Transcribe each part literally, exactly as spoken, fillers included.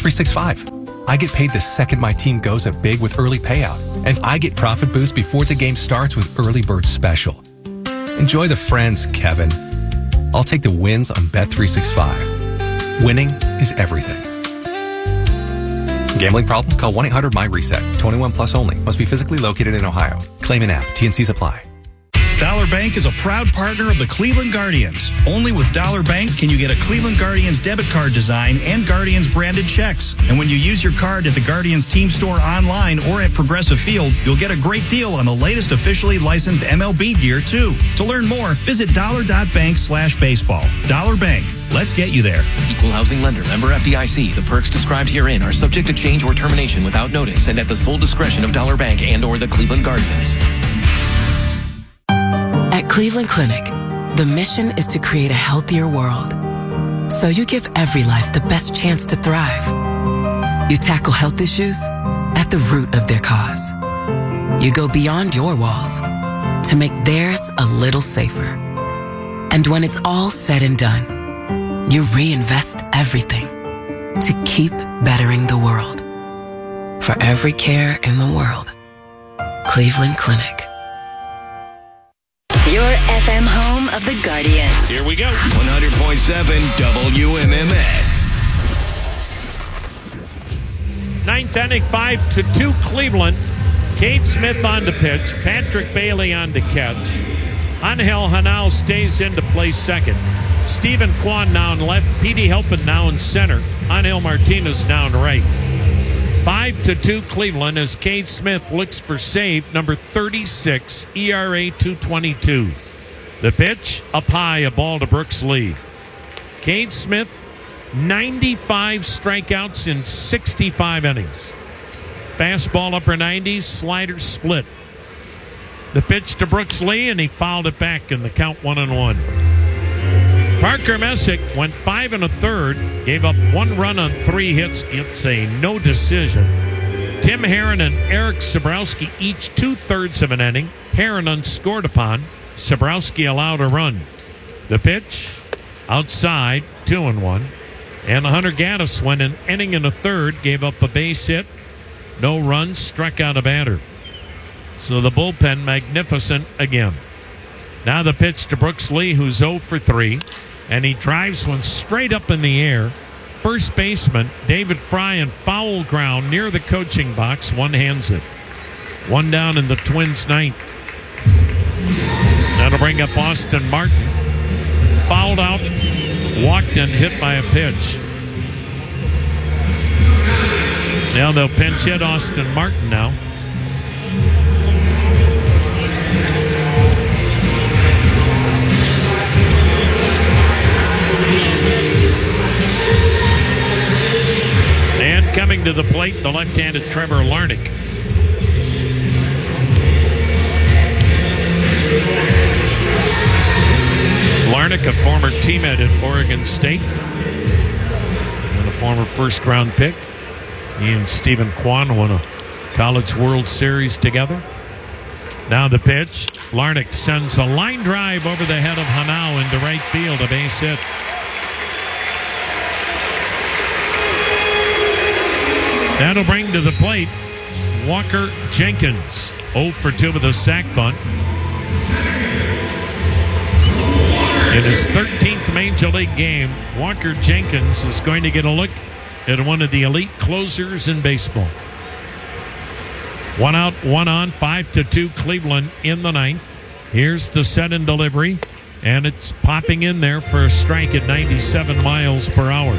three sixty-five. I get paid the second my team goes up big with early payout, and I get profit boost before the game starts with Early Bird Special. Enjoy the friends, Kevin. I'll take the wins on Bet three sixty-five. Winning is everything. Gambling problem? Call one eight hundred my reset. twenty-one plus only. Must be physically located in Ohio. Claim in app. T N Cs apply. Dollar Bank is a proud partner of the Cleveland Guardians. Only with Dollar Bank can you get a Cleveland Guardians debit card design and Guardians branded checks. And when you use your card at the Guardians team store online or at Progressive Field, you'll get a great deal on the latest officially licensed M L B gear, too. To learn more, visit dollar.bank slash baseball. Dollar Bank. Let's get you there. Equal housing lender. Member F D I C. The perks described herein are subject to change or termination without notice and at the sole discretion of Dollar Bank and or the Cleveland Guardians. At Cleveland Clinic, the mission is to create a healthier world. So you give every life the best chance to thrive. You tackle health issues at the root of their cause. You go beyond your walls to make theirs a little safer. And when it's all said and done, you reinvest everything to keep bettering the world. For every care in the world, Cleveland Clinic. Your F M home of the Guardians. Here we go. one hundred point seven W M M S. Ninth inning, five to two Cleveland. Cade Smith on the pitch. Patrick Bailey on the catch. Angel Hanal stays in to play second. Stephen Kwan now in left. Petey Helpin now in center. Angel Martinez now in right. Five to two Cleveland as Cade Smith looks for save number thirty-six, E R A two twenty-two. The pitch up high, a ball to Brooks Lee. Cade Smith, ninety-five strikeouts in sixty-five innings. Fastball upper nineties, slider split. The pitch to Brooks Lee, and he fouled it back in the count one and one. Parker Messick went five and a third, gave up one run on three hits, gets a no decision. Tim Herron and Eric Sabrowski each two-thirds of an inning. Herron unscored upon. Sabrowski allowed a run. The pitch, outside, two and one. And Hunter Gaddis went an inning and a third, gave up a base hit, no runs, struck out a batter. So the bullpen magnificent again. Now the pitch to Brooks Lee, who's oh for three. And he drives one straight up in the air. First baseman David Fry in foul ground near the coaching box. One hands it. One down in the Twins' ninth. That'll bring up Austin Martin. Fouled out, walked and hit by a pitch. Now they'll pinch hit Austin Martin now. And coming to the plate, the left-handed Trevor Larnach. Larnach, a former teammate at Oregon State and a former first-round pick. He and Stephen Kwan won a College World Series together. Now the pitch. Larnach sends a line drive over the head of Hanau into right field, a base hit. That'll bring to the plate Walker Jenkins. oh for two with a sac bunt. In his thirteenth Major League game, Walker Jenkins is going to get a look at one of the elite closers in baseball. One out, one on, five to two Cleveland in the ninth. Here's the set and delivery, and it's popping in there for a strike at ninety-seven miles per hour.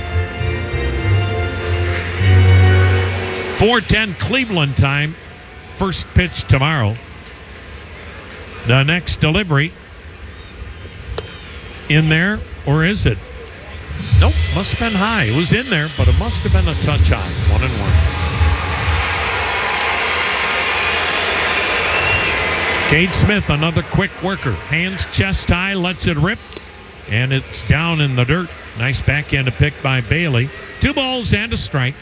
four ten Cleveland time. First pitch tomorrow. The next delivery. In there, or is it? Nope, must have been high. It was in there, but it must have been a touch high. One and one. Cade Smith, another quick worker. Hands chest high, lets it rip, and it's down in the dirt. Nice backhand pick by Bailey. Two balls and a strike.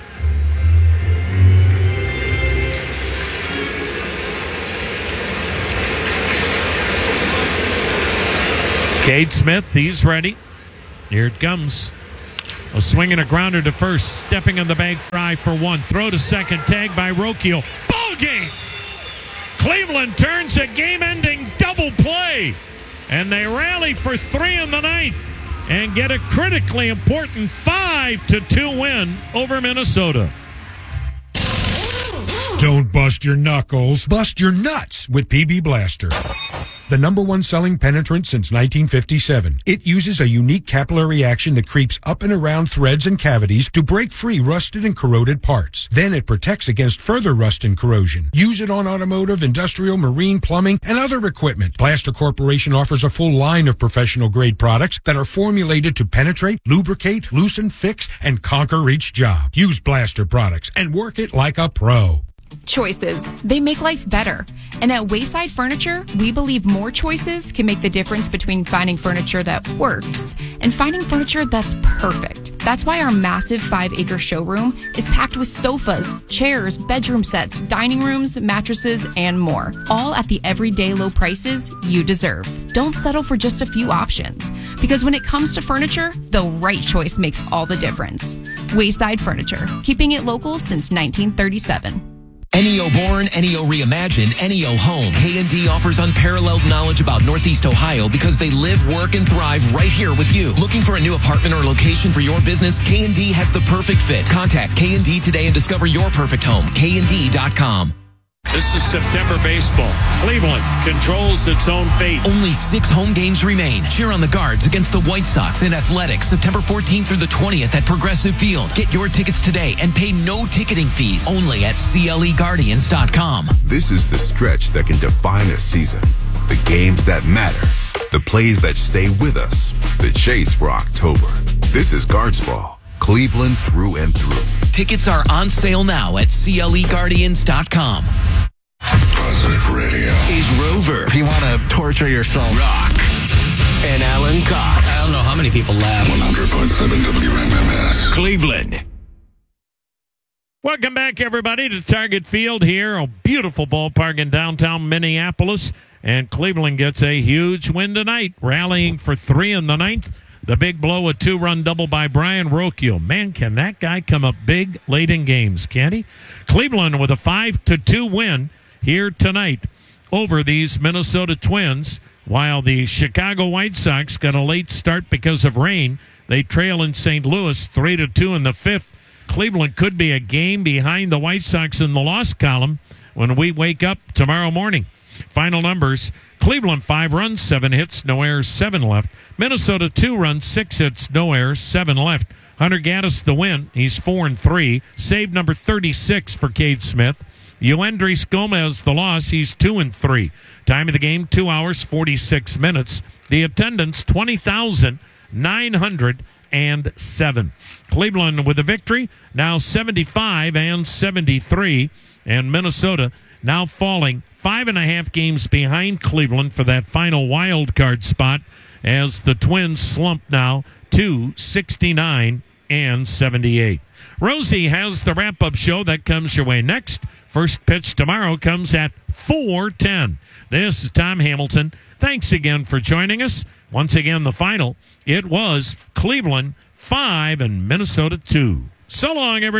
Cade Smith, he's ready. Here it comes. A swing and a grounder to first. Stepping on the bag fry for one. Throw to second. Tag by Rocchio. Ball game! Cleveland turns a game-ending double play. And they rally for three in the ninth and get a critically important five to two win over Minnesota. Don't bust your knuckles. Bust your nuts with P B Blaster. The number one selling penetrant since nineteen fifty-seven. It uses a unique capillary action that creeps up and around threads and cavities to break free rusted and corroded parts. Then it protects against further rust and corrosion. Use it on automotive, industrial, marine, plumbing, and other equipment. Blaster Corporation offers a full line of professional grade products that are formulated to penetrate, lubricate, loosen, fix, and conquer each job. Use Blaster products and work it like a pro. Choices. They make life better. And at Wayside Furniture, we believe more choices can make the difference between finding furniture that works and finding furniture that's perfect. That's why our massive five-acre showroom is packed with sofas, chairs, bedroom sets, dining rooms, mattresses, and more. All at the everyday low prices you deserve. Don't settle for just a few options. Because when it comes to furniture, the right choice makes all the difference. Wayside Furniture. Keeping it local since nineteen thirty-seven. N E O Born, N E O Reimagined, N E O Home. K and D offers unparalleled knowledge about Northeast Ohio because they live, work, and thrive right here with you. Looking for a new apartment or location for your business? K and D has the perfect fit. Contact K and D today and discover your perfect home. K and D dot com. This is September baseball. Cleveland controls its own fate. Only six home games remain. Cheer on the Guards against the White Sox and Athletics September fourteenth through the twentieth at Progressive Field. Get your tickets today and pay no ticketing fees. Only at C L E Guardians dot com. This is the stretch that can define a season. The games that matter. The plays that stay with us. The chase for October. This is Guards Ball. Cleveland through and through. Tickets are on sale now at C L E Guardians dot com. Positive Radio. He's Rover. If you want to torture yourself. Rock. And Alan Cox. I don't know how many people laugh. one hundred point seven W M M S. Cleveland. Welcome back, everybody, to Target Field here. A beautiful ballpark in downtown Minneapolis. And Cleveland gets a huge win tonight, rallying for three in the ninth. The big blow, a two-run double by Brian Rocchio. Man, can that guy come up big late in games, can't he? Cleveland with a five to two win here tonight over these Minnesota Twins, while the Chicago White Sox got a late start because of rain. They trail in Saint Louis three to two in the fifth. Cleveland could be a game behind the White Sox in the loss column when we wake up tomorrow morning. Final numbers: Cleveland five runs, seven hits, no errors, seven left. Minnesota two runs, six hits, no errors, seven left. Hunter Gaddis the win. He's four and three. Save number thirty-six for Cade Smith. Yoendrys Gomez the loss. He's two and three. Time of the game two hours forty-six minutes. The attendance twenty thousand nine hundred and seven. Cleveland with a victory, now seventy-five and seventy-three, and Minnesota now falling five and a half games behind Cleveland for that final wild card spot as the Twins slump now to sixty-nine and seventy-eight. Rosie has the wrap-up show that comes your way next. First pitch tomorrow comes at four ten. This is Tom Hamilton. Thanks again for joining us. Once again, the final, it was Cleveland five and Minnesota two. So long, everybody.